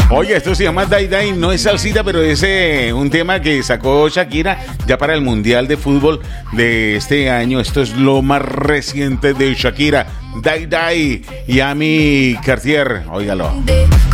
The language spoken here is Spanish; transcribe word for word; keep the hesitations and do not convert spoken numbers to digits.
Oye, esto se llama Dai Dai, no es salsita, pero es eh, un tema que sacó Shakira ya para el Mundial de Fútbol de este año. Esto es lo más reciente de Shakira, Dai Dai, y Ami Cartier, óigalo.